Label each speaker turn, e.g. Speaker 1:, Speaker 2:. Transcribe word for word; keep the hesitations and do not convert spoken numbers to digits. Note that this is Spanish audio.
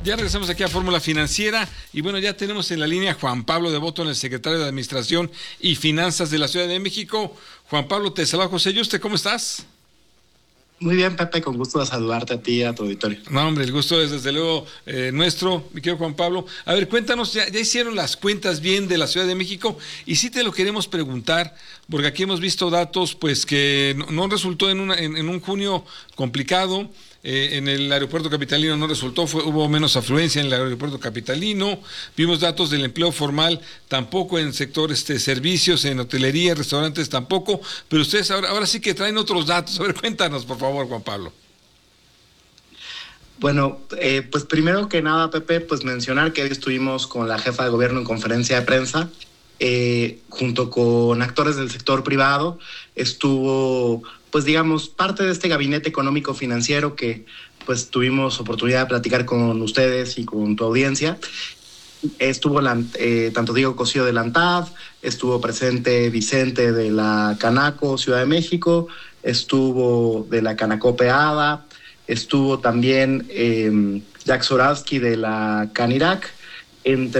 Speaker 1: Ya regresamos aquí a Fórmula Financiera y bueno, ya tenemos en la línea a Juan Pablo Devoto, el secretario de Administración y Finanzas de la Ciudad de México. Juan Pablo, te saluda José Yuste, ¿cómo estás?
Speaker 2: Muy bien, Pepe, con gusto de saludarte a ti y a tu auditorio.
Speaker 1: No, hombre, el gusto es desde luego eh, nuestro, mi querido Juan Pablo. A ver, cuéntanos, ya, ya hicieron las cuentas bien de la Ciudad de México y sí te lo queremos preguntar, porque aquí hemos visto datos pues que no, no resultó en, una, en, en un junio complicado. Eh, en el aeropuerto capitalino no resultó, fue, hubo menos afluencia en el aeropuerto capitalino, vimos datos del empleo formal, tampoco en sectores de servicios, en hotelería, restaurantes tampoco, pero ustedes ahora, ahora sí que traen otros datos. A ver, cuéntanos por favor, Juan Pablo.
Speaker 2: Bueno, eh, pues primero que nada, Pepe, pues mencionar que hoy estuvimos con la jefa de gobierno en conferencia de prensa, eh, junto con actores del sector privado. Estuvo, pues digamos, parte de este gabinete económico financiero que pues tuvimos oportunidad de platicar con ustedes y con tu audiencia. Estuvo la, eh, tanto Diego Cosío de la ANTAD, estuvo presente Vicente de la Canaco Ciudad de México, estuvo de la Canacope ADA, estuvo también eh, Jack Zorawski de la Canirac, entre